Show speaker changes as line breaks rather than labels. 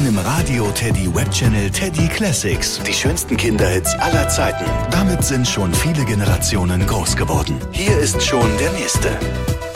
hören im Radio Teddy Webchannel Teddy Classics. Die schönsten Kinderhits aller Zeiten. Damit sind schon viele Generationen groß geworden. Hier ist schon der nächste.